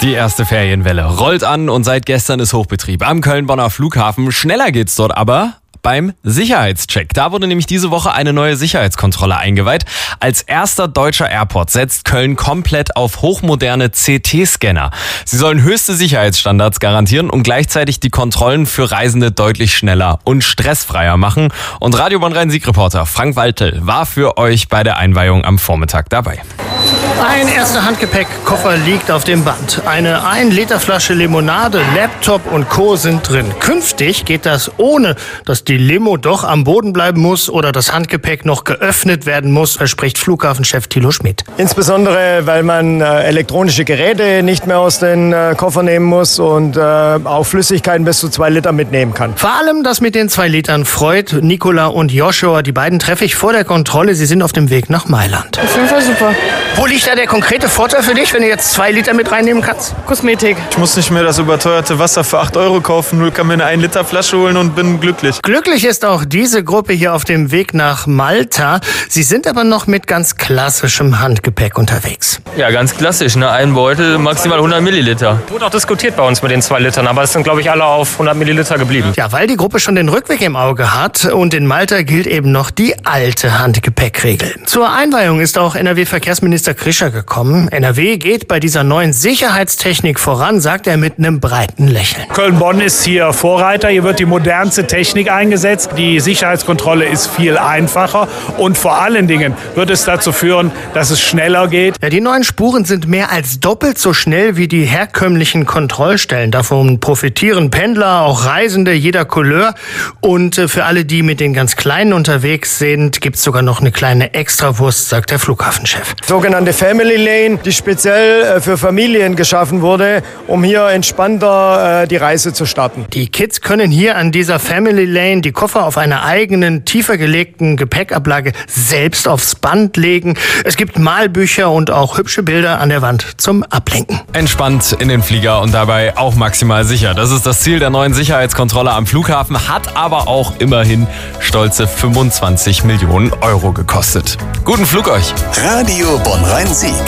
Die erste Ferienwelle rollt an und seit gestern ist Hochbetrieb am Köln-Bonner Flughafen. Schneller geht's dort aber beim Sicherheitscheck. Da wurde nämlich diese Woche eine neue Sicherheitskontrolle eingeweiht. Als erster deutscher Airport setzt Köln komplett auf hochmoderne CT-Scanner. Sie sollen höchste Sicherheitsstandards garantieren und gleichzeitig die Kontrollen für Reisende deutlich schneller und stressfreier machen. Und Radio Bonn-Rhein-Sieg-Reporter Frank Waltel war für euch bei der Einweihung am Vormittag dabei. Ein erster Handgepäckkoffer liegt auf dem Band. Eine 1-Liter-Flasche Limonade, Laptop und Co. sind drin. Künftig geht das ohne, dass die Limo doch am Boden bleiben muss oder das Handgepäck noch geöffnet werden muss, verspricht Flughafenchef Thilo Schmidt. Insbesondere, weil man elektronische Geräte nicht mehr aus den Koffer nehmen muss und auch Flüssigkeiten bis zu 2 Liter mitnehmen kann. Vor allem das mit den 2 Litern freut Nicola und Joshua. Die beiden treffe ich vor der Kontrolle. Sie sind auf dem Weg nach Mailand. Auf jeden Fall super. Wo liegt da der konkrete Vorteil für dich, wenn du jetzt 2 Liter mit reinnehmen kannst? Kosmetik. Ich muss nicht mehr das überteuerte Wasser für 8 € kaufen, nur kann mir eine 1-Liter-Flasche holen und bin glücklich. Glücklich ist auch diese Gruppe hier auf dem Weg nach Malta. Sie sind aber noch mit ganz klassischem Handgepäck unterwegs. Ja, ganz klassisch, ne? Ein Beutel, maximal 100 Milliliter. Wurde auch diskutiert bei uns mit den 2 Litern, aber es sind, glaube ich, alle auf 100 Milliliter geblieben. Ja, weil die Gruppe schon den Rückweg im Auge hat und in Malta gilt eben noch die alte Handgepäckregel. Zur Einweihung ist auch NRW-Verkehrsminister Krischer gekommen. NRW geht bei dieser neuen Sicherheitstechnik voran, sagt er mit einem breiten Lächeln. Köln-Bonn ist hier Vorreiter. Hier wird die modernste Technik eingesetzt. Die Sicherheitskontrolle ist viel einfacher und vor allen Dingen wird es dazu führen, dass es schneller geht. Ja, die neuen Spuren sind mehr als doppelt so schnell wie die herkömmlichen Kontrollstellen. Davon profitieren Pendler, auch Reisende jeder Couleur. Und für alle, die mit den ganz Kleinen unterwegs sind, gibt es sogar noch eine kleine Extrawurst, sagt der Flughafenchef. Sogenannte Family Lane, die speziell für Familien geschaffen wurde, um hier entspannter die Reise zu starten. Die Kids können hier an dieser Family Lane die Koffer auf einer eigenen, tiefer gelegten Gepäckablage selbst aufs Band legen. Es gibt Malbücher und auch hübsche Bilder an der Wand zum Ablenken. Entspannt in den Flieger und dabei auch maximal sicher. Das ist das Ziel der neuen Sicherheitskontrolle am Flughafen, hat aber auch immerhin stolze 25 Millionen € gekostet. Guten Flug euch! Radio Bonn-Rhein-Sieg.